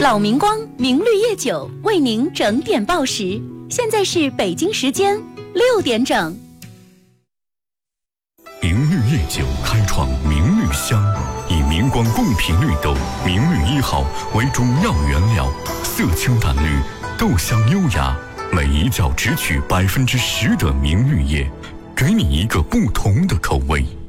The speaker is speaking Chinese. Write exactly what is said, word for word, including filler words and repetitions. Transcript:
老明光明绿叶酒为您整点报时，现在是北京时间六点整。 明绿叶酒开创明绿香，以明光贡品绿豆明绿一号为主要原料，色清淡绿，豆香优雅，每一窖只取百分之十的明绿叶，给你一个不同的口味。